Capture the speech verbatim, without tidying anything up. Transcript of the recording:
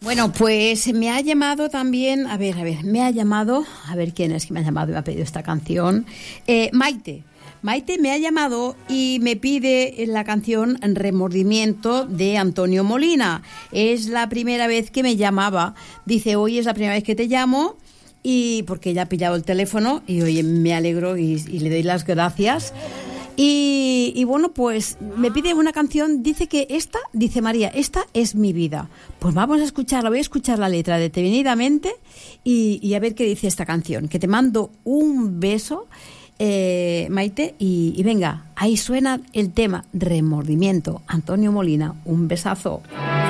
Bueno, pues me ha llamado también, a ver, a ver, me ha llamado, a ver quién es que me ha llamado y me ha pedido esta canción. Eh, Maite. Maite me ha llamado y me pide la canción Remordimiento de Antonio Molina. Es la primera vez que me llamaba. Dice, hoy es la primera vez que te llamo, y porque ella ha pillado el teléfono y oye, me alegro y, y le doy las gracias. Y, y bueno, pues me pide una canción, dice que esta, dice María, esta es mi vida. Pues vamos a escucharla, voy a escuchar la letra detenidamente y, y a ver qué dice esta canción. Que te mando un beso, eh, Maite, y, y venga, ahí suena el tema Remordimiento, Antonio Molina, un besazo.